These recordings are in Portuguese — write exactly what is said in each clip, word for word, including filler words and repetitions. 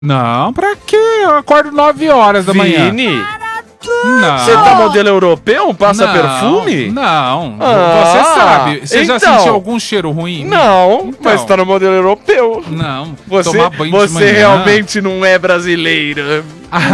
Não, pra quê? Eu acordo nove horas da manhã. Vini, Não. você tá modelo europeu? Passa não, perfume? Não, Ah, você sabe. Você então. já sentiu algum cheiro ruim? Não, Então. mas tá no modelo europeu. Não, Você, tomar banho de você manhã. realmente não é brasileiro.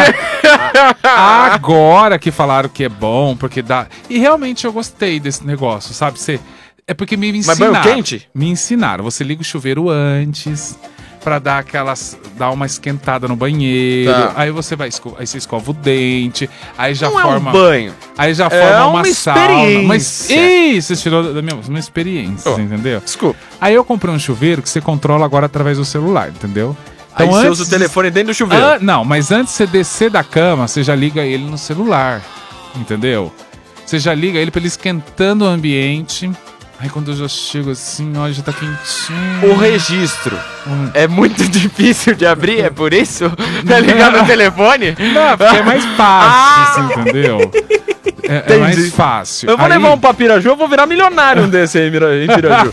Agora que falaram que é bom, porque dá... E realmente eu gostei desse negócio, sabe? Você... É porque me ensinaram. Mas banho quente? Me ensinaram. Você liga o chuveiro antes... Pra dar aquelas. Dar uma esquentada no banheiro. Tá. Aí você vai. Esco, aí você escova o dente. Aí já Não forma. é um banho. Aí já É forma uma uma, sauna. experiência. Mas. Isso, você tirou da minha uma experiência, Oh, entendeu? Desculpa. Aí eu comprei um chuveiro que você controla agora através do celular, entendeu? Aí você usa o telefone dentro do chuveiro. Ah, não, mas antes de você descer da cama, você já liga ele no celular. Entendeu? Você já liga ele pra ele esquentando o ambiente. Aí quando eu já chego assim, olha, já tá quentinho. O registro Hum. é muito difícil de abrir, é por isso? Tá ligado no telefone? Não, porque é mais fácil, você entendeu? É, é mais Entendi. fácil. Eu vou Aí- levar um pra Piraju, eu vou virar milionário um desse aí Mira- em Piraju.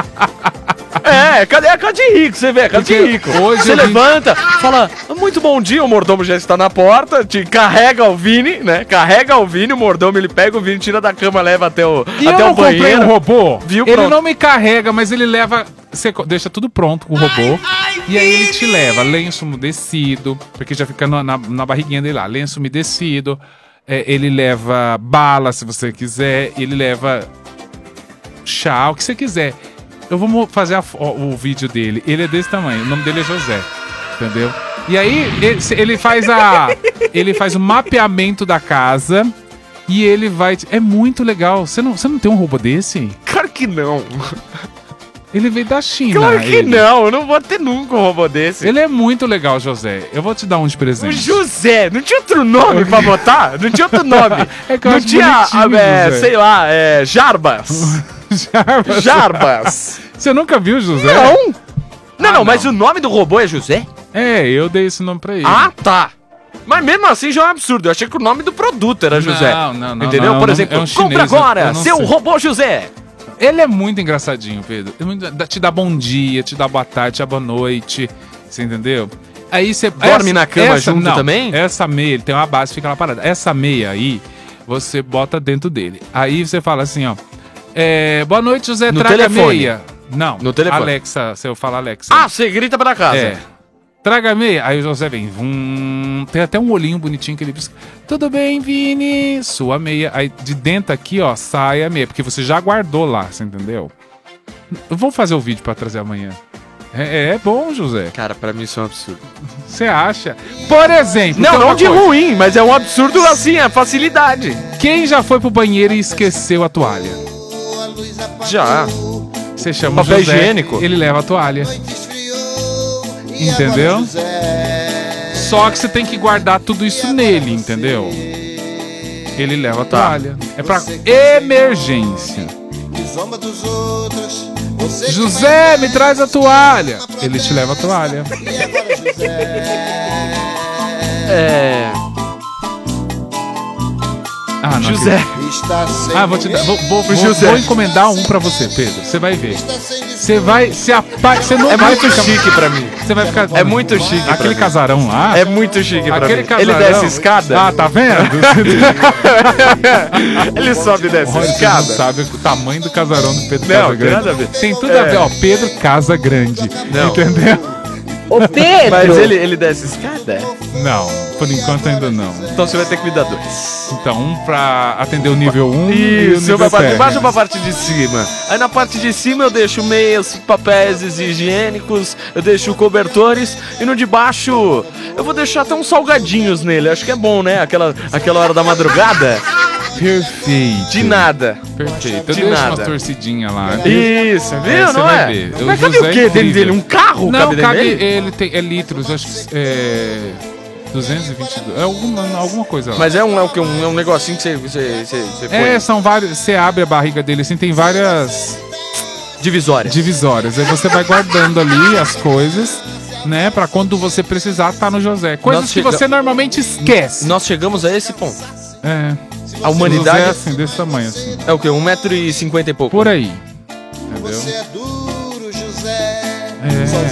É, cadê a casa de rico? Você vê, a casa de Porque rico. hoje Você eu vi- levanta, fala, muito bom dia, o mordomo já está na porta, te carrega o Vini, né? Carrega o Vini, o mordomo ele pega o Vini, tira da cama, leva até o, E até eu o não comprei banheiro. um robô. Viu? Ele Pronto. não me carrega, mas ele leva. Você co- deixa tudo pronto com o robô. E aí ele te leva lenço umedecido, porque já fica na, na, na barriguinha dele lá. Lenço umedecido. É, ele leva bala, se você quiser. Ele leva chá, o que você quiser. Eu vou mo- fazer a fo- o vídeo dele. Ele é desse tamanho. O nome dele é José. Entendeu? E aí ele, ele faz a. Ele faz o mapeamento da casa. E ele vai. É muito legal. Você não, você não tem um robô desse? Claro que não. Ele veio da China. Claro que ele. não, eu não vou ter nunca um robô desse. Ele é muito legal, José. Eu vou te dar um de O presente. José, não tinha outro nome pra botar? Não tinha outro nome. É que eu não acho tinha, bonitinho, é, José. sei lá, é, Jarbas. Jarbas. Jarbas. Você nunca viu, José? Não. Não, não, não. mas o nome do robô é José? É, eu dei esse nome pra ele. Ah, tá. Mas mesmo assim já é um absurdo. Eu achei que o nome do produto era José. Não, não, não, Entendeu? não, Por não, exemplo, é um compra chinês, eu- agora, eu não seu sei. robô José. Ele é muito engraçadinho, Pedro. É muito- dá- te dá bom dia, te dá boa tarde, te dá boa noite. Você entendeu? Aí você Dorme na cama junto não, também? Essa meia, ele tem uma base, fica lá parada. Essa meia aí, você bota dentro dele. Aí você fala assim, ó. É, boa noite, José, No traga telefone. meia. Não, No telefone. Alexa, se eu falar Alexa. Ah, você grita pra casa. É. Traga meia. Aí o José vem. Vum, tem até um olhinho bonitinho que ele diz. Tudo bem, Vini? Sua meia. Aí de dentro aqui, ó, sai a meia. Porque você já guardou lá, você entendeu? Eu vou fazer o vídeo pra trazer amanhã. É, é bom, José. Cara, pra mim isso é um absurdo. Você acha? Por exemplo. Não, tem não uma de coisa. ruim, mas é um absurdo assim, a facilidade. Quem já foi pro banheiro e esqueceu a toalha? Já. Você chama o Papel José, higiênico. ele leva a toalha. Entendeu? Só que você tem que guardar tudo isso nele, entendeu? Ele leva a toalha. É pra emergência. José, me traz a toalha. Ele te leva a toalha. É. Ah, não José. acredito. Ah, vou te dar. Vou, vou, vou, José. vou encomendar um pra você, Pedro. Você vai ver. Você vai se apa... Você não É vai muito ficar... chique pra mim. Você vai ficar. É muito chique pra Aquele mim. casarão lá. É muito chique pra Aquele mim. casarão. Ele desce escada? Ah, tá vendo? Ele sobe e desce Olha, você não escada? sabe o tamanho do casarão do Pedro Não, Casa tem nada a Grande. ver. Tem tudo É. a ver, ó. Pedro Casa Grande. Não. Entendeu? Ô Pedro! Mas ele, ele desce escada? Não, por enquanto ainda não. Então você vai ter que me dar dois. Então, um pra atender o nível um e o Isso, nível uma parte de técnico. baixo ou pra parte de cima? Aí na parte de cima eu deixo meias, papéis higiênicos, eu deixo cobertores, e no de baixo eu vou deixar até uns salgadinhos nele. Acho que é bom, né? Aquela, aquela hora da madrugada. Perfeito. De nada. Perfeito. Eu De deixo nada. umas torcidinhas lá. Isso, viu? você Não vai é? ver. Mas O cadê José o é quê dentro incrível. dele? Um carro? Não, cabe dentro cabe, dele? ele tem, é litros, acho que é duzentos e vinte e dois, é alguma, alguma coisa lá. Mas é um, é o quê? Um, é um negocinho que você, você, você, você põe. É, são vários, você abre a barriga dele assim, tem várias Divisória. divisórias, aí você vai guardando ali as coisas, né, pra quando você precisar tá no José. Coisas Nós que chega- você normalmente esquece. Nós chegamos a esse ponto. É. A humanidade José é assim, desse tamanho assim. é o quê? Um metro e cinquenta e pouco. Por aí. Entendeu? Você é duro, José. É. Sozinho no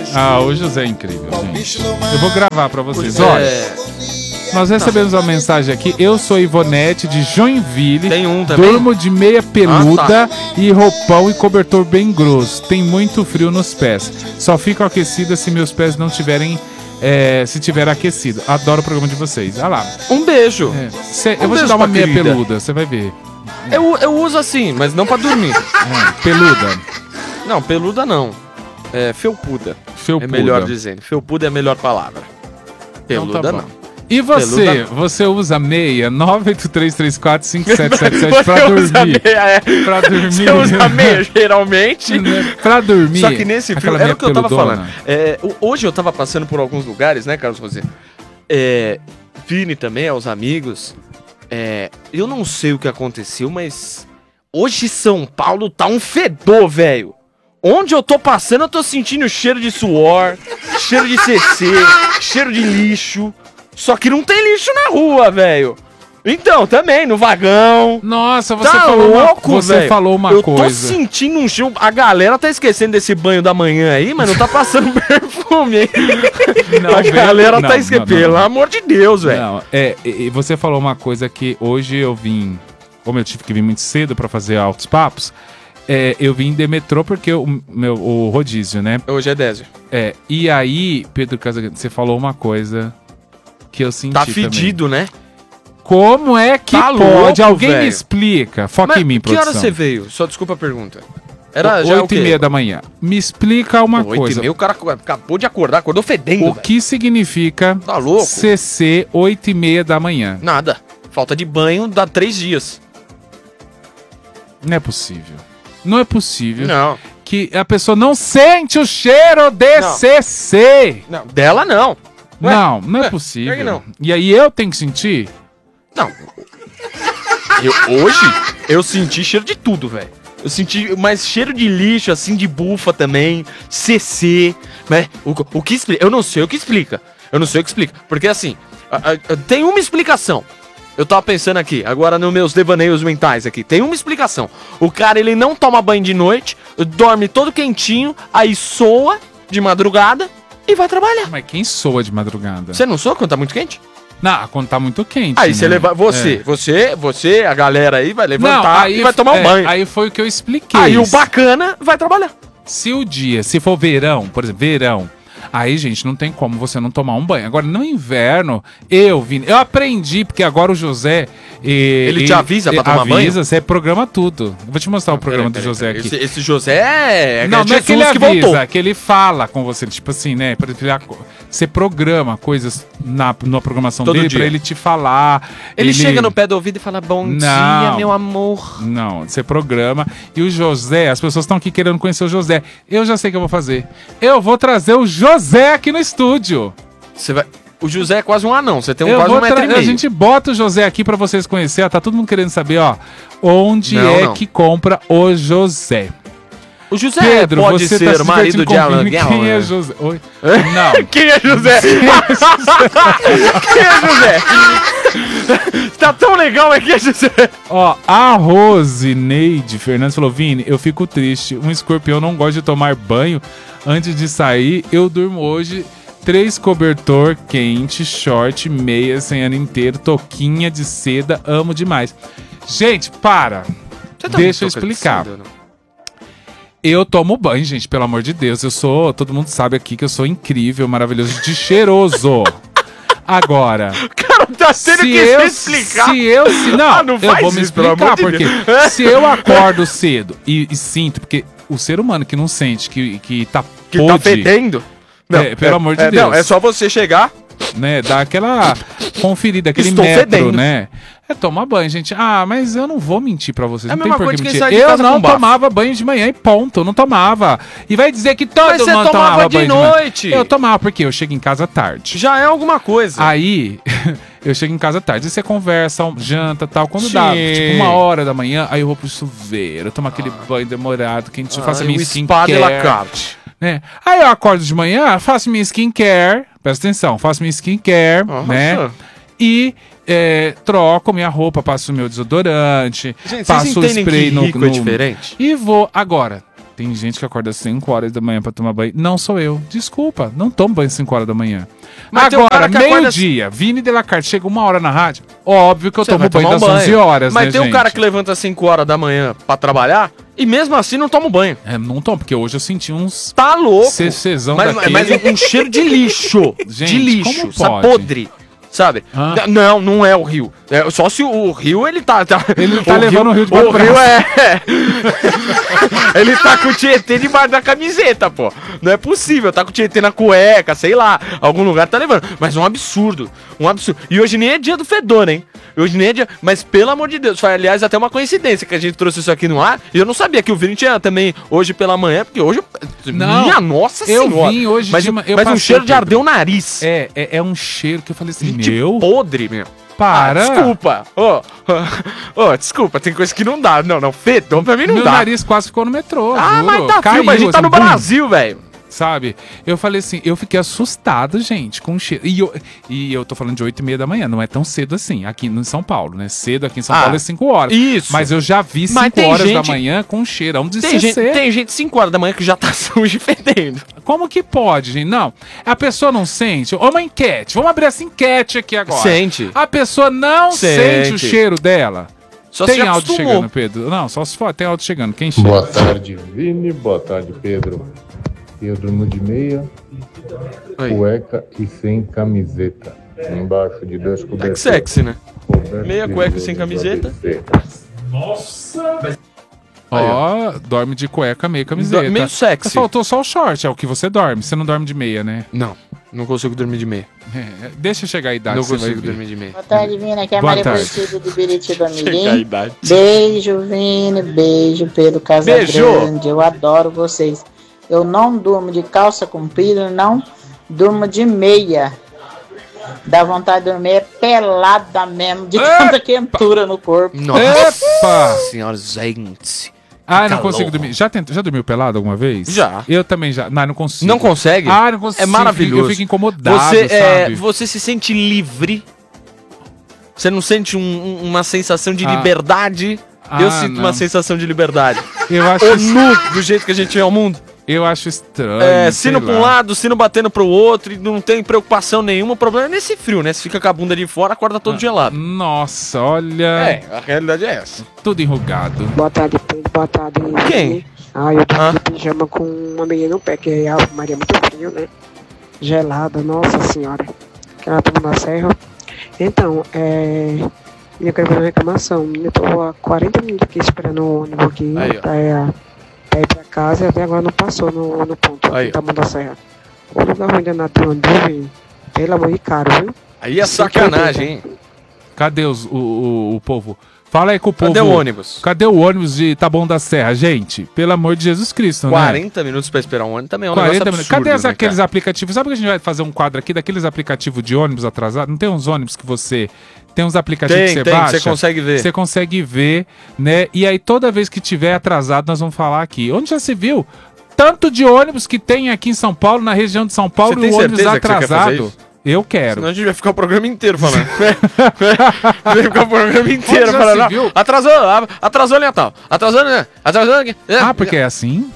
Ah, o José é incrível, gente. Eu vou gravar pra vocês. É. Olha, nós recebemos uma mensagem aqui. Eu sou Ivonete de Joinville. Tem um também? Durmo de meia peluda Ah, tá. e roupão e cobertor bem grosso. Tem muito frio nos pés. Só fico aquecida se meus pés não tiverem... É, se tiver aquecido. Adoro o programa de vocês. Olha lá. Um beijo. É, cê- Um eu vou te beijo dar uma pra meia querida. peluda, você vai ver. Eu, eu uso assim, mas não pra dormir. É, peluda. Não, peluda não. É felpuda. Felpuda. É melhor dizendo. Felpuda é a melhor palavra. Então tá Peluda bom. não. E você? Peluda não. Você usa meia nove oito três três quatro cinco sete sete sete Você pra usa dormir. meia, é. Pra dormir. Você usa meia, geralmente. Pra dormir. Só que nesse frio, aquela era meia o que eu tava peludona. falando. É, o- hoje eu tava passando por alguns lugares, né, Carlos Rosé? É, Vini também, aos amigos. É, eu não sei o que aconteceu, mas hoje São Paulo tá um fedor, velho. Onde eu tô passando, eu tô sentindo cheiro de suor, cheiro de C C, cheiro de lixo. Só que não tem lixo na rua, velho. Então, também, no vagão. Nossa, você Tá falou louco, uma, você velho. falou uma eu coisa. tô sentindo um cheiro. A galera tá esquecendo desse banho da manhã aí, mas não tá passando perfume, hein? Não, a velho, galera não, tá esquecendo. não, não, Pelo não. amor de Deus, velho. Não, é, e e você falou uma coisa que hoje eu vim, como eu tive que vir muito cedo pra fazer altos papos, é, eu vim de metrô porque o meu o rodízio, né? Hoje é Désio. É, e aí, Pedro Casagrande, você falou uma coisa que eu senti Tá também. fedido, né? Como é que Tá pode? louco, Alguém velho. me explica. Foca Mas em mim, que produção. hora você veio? Só desculpa a pergunta. Era já é o Oito e quê? meia da manhã. Me explica uma Oito e coisa. meia, o cara acabou de acordar, acordou fedendo, O velho. que significa Tá louco? C C oito e meia da manhã? Nada. Falta de banho dá três dias. Não é possível. Não é possível Não. que a pessoa não sente o cheiro de Não. C C. Não. Dela não. Ué? Não, não é Ué, possível. por que não? E aí eu tenho que sentir? Não. Eu, hoje, eu senti cheiro de tudo, velho. Eu senti mais cheiro de lixo, assim, de bufa também, C C, né? O, o que explica? Eu não sei o que explica. Eu não sei o que explica. Porque, assim, a- a- tem uma explicação. Eu tava pensando aqui, agora nos meus devaneios mentais aqui. Tem uma explicação. O cara, ele não toma banho de noite, dorme todo quentinho, aí soa de madrugada e vai trabalhar. Mas quem soa de madrugada? Você não soa quando tá muito quente? Não, quando tá muito quente. Aí você né? leva. Você, É. você, você, a galera aí vai Não, levantar aí, e vai tomar um é, banho. Aí foi o que eu expliquei. Aí o bacana vai trabalhar. Se o dia, se for verão, por exemplo, verão, aí, gente, não tem como você não tomar um banho. Agora, no inverno, eu vim, eu aprendi, porque agora o José... eh, Ele te avisa pra tomar banho? Avisa, você programa tudo. Eu vou te mostrar o programa Peraí, do José peraí, aqui. Esse, esse José é. Não, não é que ele Jesus que avisa, voltou. é que ele fala com você, tipo assim, né? Por exemplo, ele ac- você programa coisas na, na programação Todo dele dia. pra ele te falar. Ele, chega no pé do ouvido e fala: Bom Não. dia, meu amor. Não, você programa. E o José, as pessoas estão aqui querendo conhecer o José. Eu já sei o que eu vou fazer. Eu vou trazer o José aqui no estúdio. Você vai. O José é quase um anão, você tem um eu quase vou um metro tra- e meio. A gente bota o José aqui pra vocês conhecerem. Ó, tá todo mundo querendo saber, ó, onde Não, é não. que compra o José. O José Pedro, pode você ser tá se marido divertindo de Alan comigo. Quem é Gallagher. José? Oi? Não. Quem é José? Quem é José? Tá tão legal aqui, José. Ó, a Rose Neide Fernandes falou: Vini, eu fico triste. Um escorpião não gosta de tomar banho antes de sair. Eu durmo hoje. Três cobertor quente, short, meia, sem ano inteiro, toquinha de seda, amo demais. Gente, para. Você tá Deixa eu muito explicar. enlouquecido, não? Eu tomo banho, gente, pelo amor de Deus. Eu sou, todo mundo sabe aqui que eu sou incrível, maravilhoso, de cheiroso. Agora, Cara, tá tendo se que eu, se explicar. se eu, se não, Ah, não eu faz vou me isso, pelo explicar, amor de porque Deus. se eu acordo cedo e, e sinto, porque o ser humano que não sente que, que tá Que podre, tá fedendo. É, pelo amor de é, Deus. Não, é só você chegar. né, dá aquela conferida, aquele Estou metro, fedendo. né? É tomar banho, gente. Ah, mas eu não vou mentir pra vocês. É a não tem mesma por coisa que de quem mentir. sai de Eu casa não com bafo. tomava banho de manhã e ponto. Eu não tomava. E vai dizer que todo Mas você mundo tomava tomava de banho de manhã. noite. Eu tomava porque eu chego em casa tarde. Já é alguma coisa. Aí, eu chego em casa tarde. E você conversa, um- janta tal. Quando Sim. dá, tipo, uma hora da manhã, aí eu vou pro chuveiro, tomo aquele banho demorado, que a gente faça Ah, minha o spa de la skincare. carte. Né? Aí eu acordo de manhã, faço minha skincare. Presta atenção, faço minha skincare, Nossa. né? E é, troco minha roupa, passo meu desodorante, Gente, vocês passo o entendem spray que no, rico no... é diferente? E vou agora. Tem gente que acorda às cinco horas da manhã pra tomar banho. Não sou eu. Desculpa, não tomo banho às cinco horas da manhã. Mas tem um Agora, cara que acorda- meio-dia, Vini de la Carte, chega uma hora na rádio, óbvio que eu Você tomo vai banho tomar das um onze horas, Mas né, tem um gente? cara que levanta às cinco horas da manhã pra trabalhar e mesmo assim não toma banho. É, não tomo, porque hoje eu senti uns... Tá louco. Cezão mas, daquele. mas um cheiro de lixo. Gente, de lixo. como Sabe, pode? podre. Sabe? Hã? N- Não, não é o rio. É, só se o, o rio, ele tá... tá Ele tá levando o rio O debaixo do rio braço. é... ele tá com o Tietê debaixo da camiseta, pô. Não é possível. Tá com o Tietê na cueca, sei lá. Algum lugar tá levando. Mas um absurdo. Um absurdo. E hoje nem é dia do fedor, hein? Hoje nem é dia... Mas, pelo amor de Deus, foi, aliás, até uma coincidência que a gente trouxe isso aqui no ar. E eu não sabia que o Vini tinha também hoje pela manhã, porque hoje... Não, minha nossa eu senhora. vim hoje Mas, de ma- eu mas um passei, cheiro de Pedro. arder o nariz. É, é, é um cheiro que eu falei assim, Gente meu, podre, meu. para. Ah, desculpa. Ô, ô, ô, desculpa, tem coisa que não dá. Não, não, fedor pra mim não Meu dá. nariz quase ficou no metrô, Ah, juro. mas tá Caiu, frio, mas a gente tá assim, no bum, Brasil, velho. sabe? Eu falei assim, eu fiquei assustado, gente, com o cheiro. E eu, e eu tô falando de oito e meia da manhã, não é tão cedo assim, aqui em São Paulo, né? Cedo aqui em São Ah, Paulo é cinco horas. isso. Mas eu já vi Mas cinco tem horas da gente- manhã com um cheirão de Tem gente, C C. tem gente cinco horas da manhã que já tá sujo e fedendo. Como que pode, gente? Não, a pessoa não sente. Ó, uma enquete, vamos abrir essa enquete aqui agora. Sente. A pessoa não sente, Sente. o cheiro dela. Só se tem já áudio acostumou. chegando, Pedro? Não, só se for, tem áudio chegando. Quem chega? Boa tarde, Vini. Boa tarde, Pedro. Eu durmo de meia, Oi. cueca e sem camiseta. Embaixo de dois É que cobertores. sexy, né? Coberto Meia de cueca dois sem camiseta. travesseiros. Ó, dorme de cueca, meio camiseta. Do- meio sexy. Faltou só o short, é o que você dorme. Você não dorme de meia, né? Não, não consigo dormir de meia. É, deixa chegar a idade, Não você vai consigo ver. dormir de meia. Boa tarde, Vini. Aqui é a Boa Maria tarde. Aparecida do Biriti do Chega a Amirim. idade. Beijo, Vini. Beijo, Pedro Casagrande. Beijo. Eu adoro vocês. Eu não durmo de calça comprida, não durmo de meia. Dá vontade de dormir pelada mesmo, de tanta quentura no corpo. Nossa Epa! senhora, gente. Ah, não calor. consigo dormir. Já, tent... já dormiu pelado alguma vez? Já. Eu também já. Não, não consigo. Não consegue? Ah, não consigo. É maravilhoso. Eu fico incomodado, Você, é, sabe? você se sente livre. Você não sente um- um- uma sensação de Ah. liberdade. Ah, Eu sinto não. uma sensação de liberdade. Eu acho, O es- nu, do jeito que a gente vê ao mundo. eu acho estranho. É, sei sino pra um lá. lado, sino batendo pro outro, e não tem preocupação nenhuma. O problema é nesse frio, né? Você fica com a bunda de fora, acorda todo gelado. Nossa, olha. É, a realidade é essa. Tudo enrugado. Boa tarde, Pedro. Boa tarde. Quem? Vini. Ah, eu tô Ah. de pijama com uma meia no pé, que a Maria é muito frio, né? Gelada, nossa senhora. Que ela toma na serra. Então, é... eu quero fazer uma reclamação. Eu tô há quarenta minutos aqui esperando o ônibus aqui Aí, ó. pra, pra ir pra casa e até agora não passou no, no ponto. Aí, ó. Tamanho da serra. O lugar ruim danado de ônibus, Vini. Pelo amor de caro, viu? Aí é sacanagem, hein? Cadê os, o, o, o povo? Fala aí com o povo. Cadê o ônibus? Cadê o ônibus de Taboão da Serra, gente? Pelo amor de Jesus Cristo, né? quarenta minutos pra esperar um ônibus também é um negócio quarenta absurdo, minutos. Cadê as- né, aqueles cara? aplicativos? Sabe que a gente vai fazer um quadro aqui daqueles aplicativos de ônibus atrasados? Não tem uns ônibus que você... Tem uns aplicativos Tem, que você tem, baixa? você consegue ver. Você consegue ver, né? E aí toda vez que tiver atrasado, nós vamos falar aqui. Onde já se viu? Tanto de ônibus que tem aqui em São Paulo, na região de São Paulo, Você e tem o ônibus certeza que você quer fazer atrasado. isso? Eu quero. Senão a gente vai ficar o programa inteiro falando. Vai ficar o programa inteiro Onde já falando. se "Não, viu?" Atrasou, a- atrasou ali tal. Atrasou, né? Atrasou aqui. Ah, porque é assim?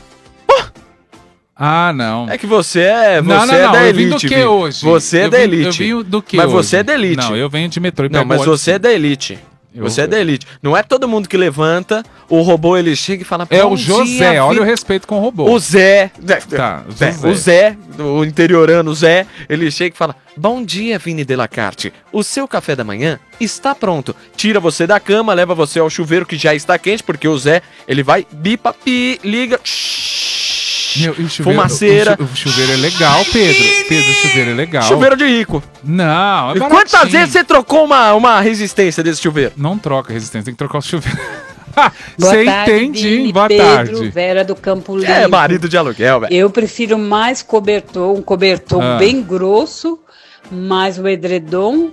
Ah, não. É que você é, você não, não, é não. da Eu vim do elite. que Vini. hoje? Você é Eu da vim- elite. Eu vim do que Mas hoje? você é da elite. Não, eu venho de metrô e Não, pego mas ônibus, você é sim. da elite. Eu- Você é da elite. Não é todo mundo que levanta, o robô ele chega e fala. É "Bom o José, dia, olha o Vi-" respeito com o robô. O Zé. Tá, Zé, José. o Zé, o interiorano Zé, ele chega e fala: "Bom dia, Vini de la Carte. O seu café da manhã está pronto." Tira você da cama, leva você ao chuveiro que já está quente, porque o Zé, ele vai bipa, pi, liga. Meu, e o chuveiro, fumaceira. O, chu- o chuveiro é legal, Pedro. Pedro, o chuveiro é legal. Chuveiro de rico. Não, é E baratinho. quantas vezes você trocou uma, uma resistência desse chuveiro? Não troca resistência, tem que trocar o chuveiro. Boa Você tarde, entende, hein? Vini, Boa Pedro, tarde. Vera do Campo Limpo. É marido de aluguel, velho. Eu prefiro mais cobertor, um cobertor Ah. bem grosso, mais o edredom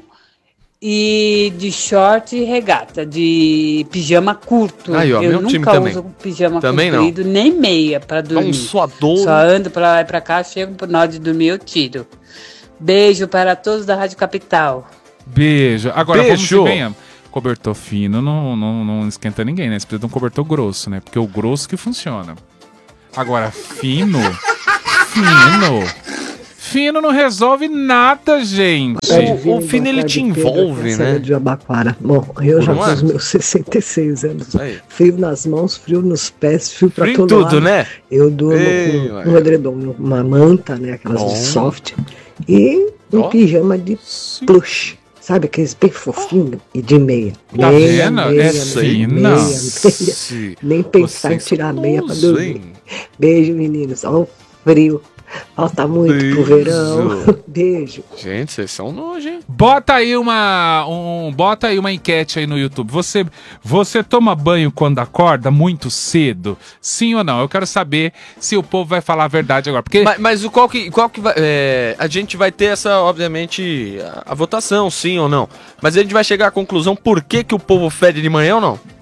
e de short e regata, de pijama curto. Aí, ó, eu meu time nunca também. uso pijama Também não. comprido, nem meia pra É dormir. um suador. Só ando pra lá e pra cá, chego na hora de dormir, eu tiro. Beijo para todos da Rádio Capital. Beijo. Agora, Beijo. vamos que venha. Cobertor fino não, não, não esquenta ninguém, né? Você precisa de um cobertor grosso, né? Porque é o grosso que funciona. Agora, fino, fino, fino não resolve nada, gente. O, o fino ele te envolve, né? De Abaquara. Bom, eu já Não com é? os meus sessenta e seis anos. Aí. Frio nas mãos, frio nos pés, frio pra Frio em todo tudo, lado. né? Eu durmo Ei, com ué. um edredom, uma manta, né? Aquelas Bom. de soft. E um Ó. pijama de plush. Sabe, aqueles bem fofinhos e de meia. Tá meia, vendo? meia, É meia, fina. meia, meia. Se Nem pensar em vocês tirar a meia pra usem. dormir. Beijo, meninos. Ó o frio. Falta muito pro Beijo. verão. Beijo. Gente, vocês são nojo, hein? Bota aí uma, um, bota aí uma enquete aí no YouTube. Você, você toma banho quando acorda muito cedo? Sim ou não? Eu quero saber se o povo vai falar a verdade agora. Porque Mas, mas o qual que, qual que vai. é, a gente vai ter essa, obviamente, a, a votação, sim ou não. Mas a gente vai chegar à conclusão por que, que o povo fede de manhã ou não?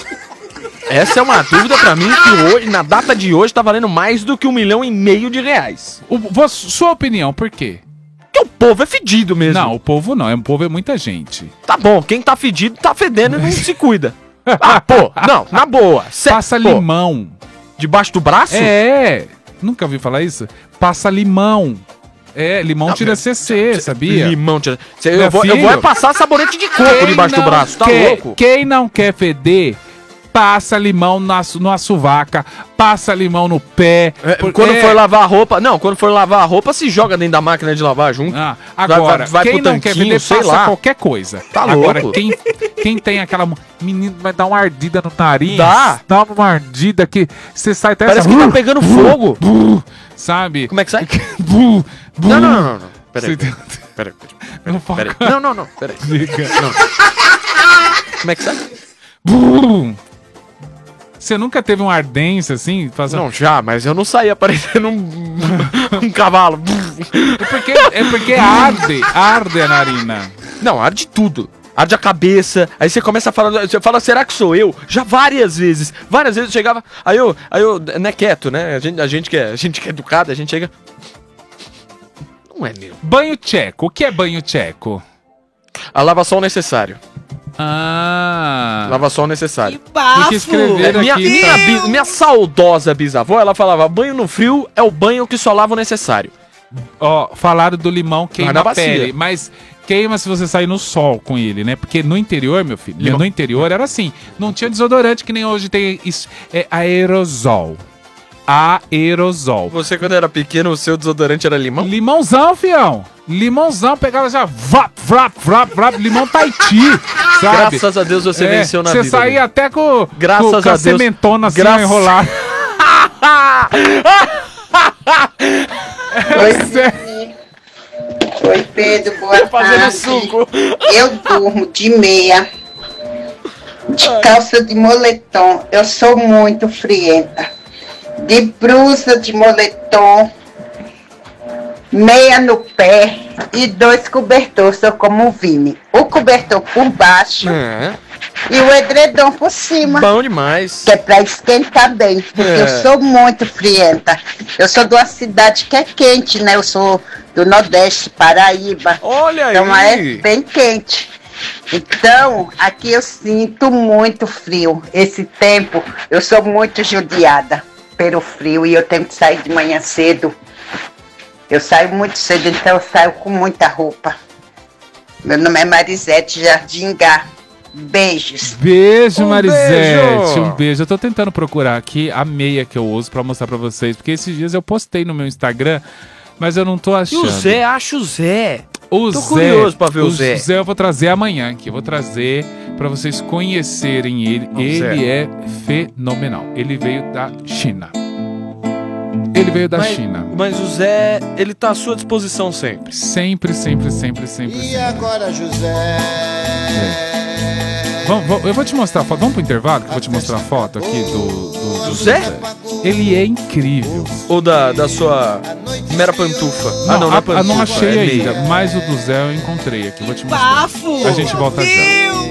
Essa é uma dúvida pra mim que hoje, na data de hoje, tá valendo mais do que um milhão e meio de reais. o, vo- sua opinião, por quê? Porque o povo é fedido mesmo. Não, o povo não. É, o povo é muita gente. Tá bom, quem tá fedido tá fedendo e não se cuida. Ah, pô, não, na boa. Cê, Passa pô, limão. Debaixo do braço? É. Nunca ouviu falar isso? Passa limão. É, limão Não, tira mas- C C, sabia? Limão, tira. Cê, Meu eu, vou, eu filho, vou é passar sabonete de coco debaixo do não braço, tá quer, louco? Quem não quer feder, passa limão na, su- na sovaca, passa limão no pé. É, por- quando é. for lavar a roupa. Não, quando for lavar a roupa, se joga dentro da máquina de lavar junto. Ah, Vai- agora, vai- vai quem pro não quer tanquinho, vender, sei passa lá. qualquer coisa. Tá agora, louco. quem, quem tem aquela... mo- Menino, vai dar uma ardida no nariz. Dá. Dá uma ardida que você sai até... Parece essa- que tá pegando fogo. Sabe? Como é que sai? Bu, bu. Não, não, não, não. não. Peraí, Você peraí, tem- peraí, Não peraí, foca. peraí. Não, não, não, peraí. Liga. Não. Como é que sai? Bu. Você nunca teve uma ardência assim? Fazendo... Não, já, mas eu não saía parecendo um, um cavalo. É porque, é porque arde, arde a narina. Não, arde tudo. Arde a cabeça, aí você começa a falar, você fala, será que sou eu? Já várias vezes, várias vezes eu chegava, aí eu, aí eu, né, quieto, né, a gente, a gente que é, a gente que é educado, a gente chega, não é meu. Banho tcheco. O que é banho tcheco? A lava só o necessário, Ah. lava só o necessário. Porque escreveram É, minha, aqui. minha, bi- minha saudosa bisavó, ela falava, banho no frio é o banho que só lava o necessário. Ó, falaram do limão queima na a bacia. pele, mas queima se você sair no sol com ele, né? Porque no interior, meu filho, Limão. no interior era assim, não tinha desodorante que nem hoje tem isso, é aerosol. Aerosol. Você quando era pequeno, o seu desodorante era limão? Limãozão, fião. Limãozão, pegava já, vrap, vrap, vrap, vrap, limão Tahiti, sabe? Graças a Deus você É, venceu na Você vida. saía dele. até com, Graças com, com a Deus. sementona assim, Graças- enrolada. Oi, Oi, Pedro, boa Fazendo tarde. suco. Eu durmo de meia, de calça de moletom. Eu sou muito frienta. De blusa de moletom, meia no pé e dois cobertores. Sou como o Vini. O cobertor por baixo É, e o edredom por cima. bom demais. Que é pra esquentar bem, porque É. eu sou muito frienta. Eu sou de uma cidade que é quente, né? Eu sou do Nordeste, Paraíba. Olha Então aí. é bem quente. Então, aqui eu sinto muito frio. Esse tempo, eu sou muito judiada pelo frio e eu tenho que sair de manhã cedo. Eu saio muito cedo, então eu saio com muita roupa. Meu nome é Marisete Jardim Gá. Beijos. Beijo, Um Marisete. beijo. Um beijo. Eu tô tentando procurar aqui a meia que eu uso pra mostrar pra vocês, porque esses dias eu postei no meu Instagram, mas eu não tô E achando. o Zé, acha o Zé. O Tô Zé, curioso pra ver o Zé. O Zé eu vou trazer amanhã aqui. Eu vou trazer pra vocês conhecerem ele. O ele Zé. é fenomenal. Ele veio da China. Ele veio da mas, China. Mas o Zé, ele tá à sua disposição sempre. Sempre, sempre, sempre, sempre. E sempre. agora, José? Vamos, vamos- eu vou te mostrar a foto. Vamos pro intervalo que eu vou te mostrar a foto aqui do, do, do Zé? Ele é incrível. Ou da, da sua mera pantufa? Não, ah, não, a- não é a- pantufa. não achei é ainda, meia. mas o do Zé eu encontrei aqui. Vou te mostrar. A gente volta já.